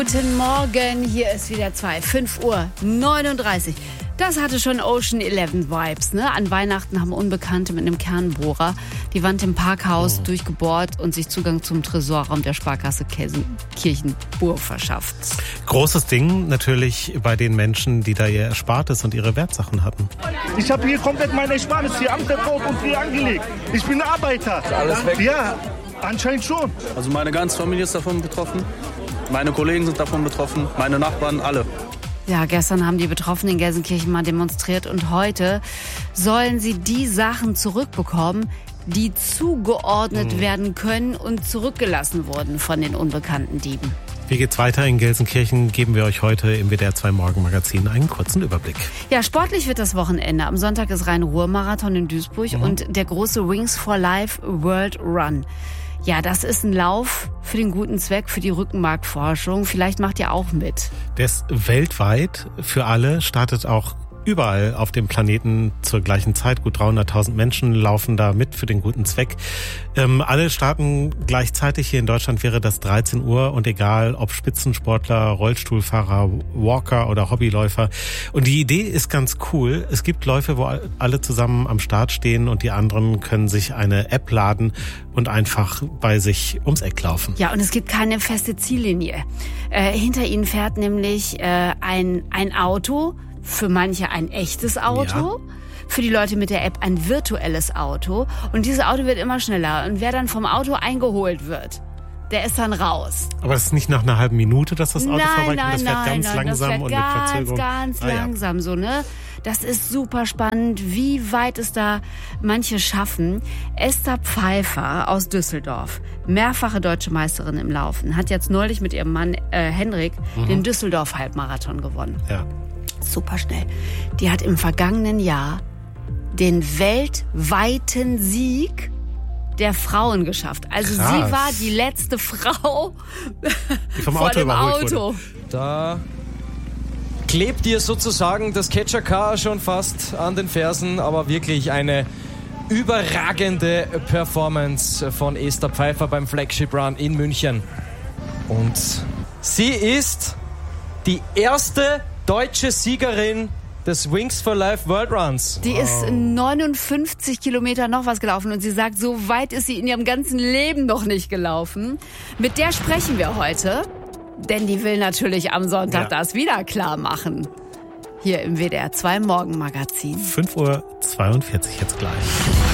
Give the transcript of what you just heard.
Guten Morgen, hier ist wieder 5:39 Uhr. Das hatte schon Ocean 11 Vibes, ne? An Weihnachten haben Unbekannte mit einem Kernbohrer die Wand im Parkhaus durchgebohrt und sich Zugang zum Tresorraum der Sparkasse Kirchenburg verschafft. Großes Ding natürlich bei den Menschen, die da ihr Erspartes und ihre Wertsachen hatten. Ich habe hier komplett meine Ersparnis hier am Depot und hier angelegt. Ich bin Arbeiter. Ist alles weg? Ja, anscheinend schon. Also meine ganze Familie ist davon betroffen. Meine Kollegen sind davon betroffen. Meine Nachbarn, alle. Ja, gestern haben die Betroffenen in Gelsenkirchen mal demonstriert und heute sollen sie die Sachen zurückbekommen, die zugeordnet werden können und zurückgelassen wurden von den unbekannten Dieben. Wie geht's weiter in Gelsenkirchen? Geben wir euch heute im WDR 2 Morgenmagazin einen kurzen Überblick. Ja, sportlich wird das Wochenende. Am Sonntag ist Rhein-Ruhr-Marathon in Duisburg und der große Wings for Life World Run. Ja, das ist ein Lauf für den guten Zweck, für die Rückenmarkforschung. Vielleicht macht ihr auch mit. Der ist weltweit für alle, startet auch überall auf dem Planeten zur gleichen Zeit. Gut 300.000 Menschen laufen da mit für den guten Zweck. Alle starten gleichzeitig. Hier in Deutschland wäre das 13 Uhr und egal ob Spitzensportler, Rollstuhlfahrer, Walker oder Hobbyläufer. Und die Idee ist ganz cool. Es gibt Läufe, wo alle zusammen am Start stehen und die anderen können sich eine App laden und einfach bei sich ums Eck laufen. Ja, und es gibt keine feste Ziellinie. Hinter ihnen fährt nämlich ein Auto, für manche ein echtes Auto, für die Leute mit der App ein virtuelles Auto. Und dieses Auto wird immer schneller. Und wer dann vom Auto eingeholt wird, der ist dann raus. Aber es ist nicht nach einer halben Minute, dass das Auto vorbeikommt. Das fährt ganz langsam und mit Verzögerung. Ganz langsam so, ne? Das ist super spannend, wie weit es da manche schaffen. Esther Pfeiffer aus Düsseldorf, mehrfache deutsche Meisterin im Laufen, hat jetzt neulich mit ihrem Mann Henrik den Düsseldorf-Halbmarathon gewonnen. Ja. Super schnell. Die hat im vergangenen Jahr den weltweiten Sieg der Frauen geschafft. Also Krass. Sie war die letzte Frau Die vom vor Auto dem überholt Auto. wurde. Da klebt ihr sozusagen das Catcher-Car schon fast an den Fersen, aber wirklich eine überragende Performance von Esther Pfeiffer beim Flagship Run in München. Und sie ist die erste deutsche Siegerin des Wings for Life World Runs. Die ist 59 Kilometer noch was gelaufen und sie sagt, so weit ist sie in ihrem ganzen Leben noch nicht gelaufen. Mit der sprechen wir heute, denn die will natürlich am Sonntag das wieder klar machen. Hier im WDR 2 Morgenmagazin. 5:42 Uhr jetzt gleich.